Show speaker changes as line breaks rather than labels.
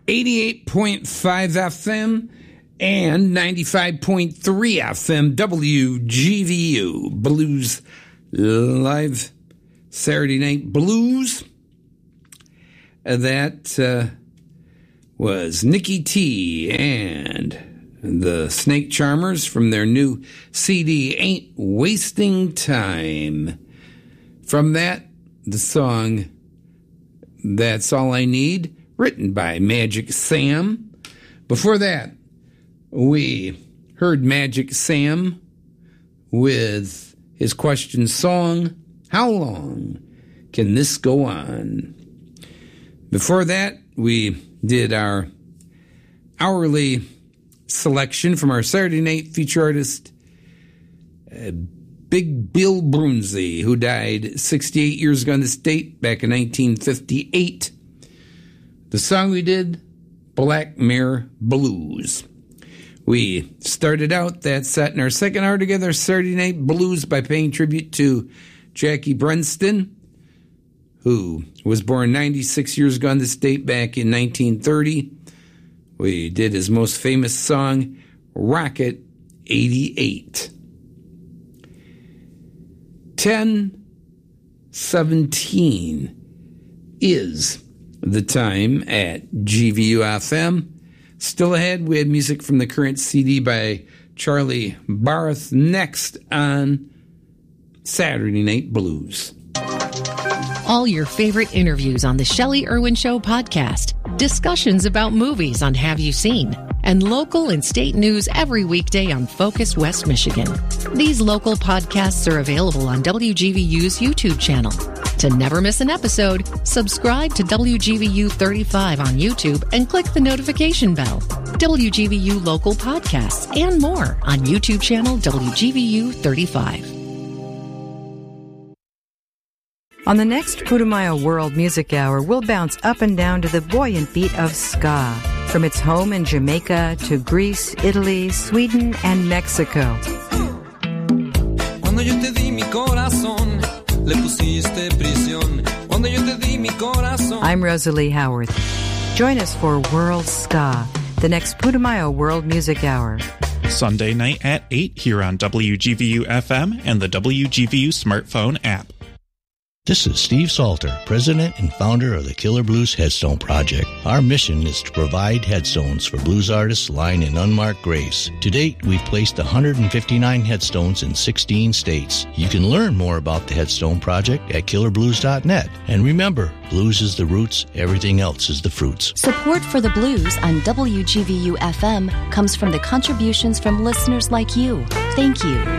88.5 FM and 95.3 FM WGVU Blues Live, Saturday Night Blues. That was Nikki T and the Snake Charmers from their new CD, Ain't Wasting Time. From that, the song That's All I Need, written by Magic Sam. Before that, we heard Magic Sam with his question song, How Long Can This Go On? Before that, we did our hourly selection from our Saturday night feature artist, Big Bill Broonzy, who died 68 years ago on this date, back in 1958. The song we did, Black Mare Blues. We started out that set in our second hour together, Saturday Night Blues, by paying tribute to Jackie Brenston, who was born 96 years ago on this date, back in 1930. We did his most famous song, Rocket 88. 10:17 is the time at GVU-FM. Still ahead, we had music from the current CD by Charlie Barth next on Saturday Night Blues.
All your favorite interviews on the Shelley Irwin Show podcast, discussions about movies on Have You Seen, and local and state news every weekday on Focus West Michigan. These local podcasts are available on WGVU's YouTube channel. To never miss an episode, subscribe to WGVU 35 on YouTube and click the notification bell. WGVU local podcasts and more on YouTube channel WGVU 35.
On the next Putumayo World Music Hour, we'll bounce up and down to the buoyant beat of ska, from its home in Jamaica to Greece, Italy, Sweden, and Mexico.
Cuando yo te di mi corazón, le pusiste prisión. Cuando yo te di mi corazón.
I'm Rosalie Howarth. Join us for World Ska, the next Putumayo World Music Hour.
Sunday night at 8 here on WGVU-FM and the WGVU smartphone app.
This is Steve Salter, president and founder of the Killer Blues Headstone Project. Our mission is to provide headstones for blues artists lying in unmarked graves. To date, we've placed 159 headstones in 16 states. You can learn more about the Headstone Project at killerblues.net. And remember, blues is the roots, everything else is the fruits.
Support for the blues on WGVU-FM comes from the contributions from listeners like you. Thank you.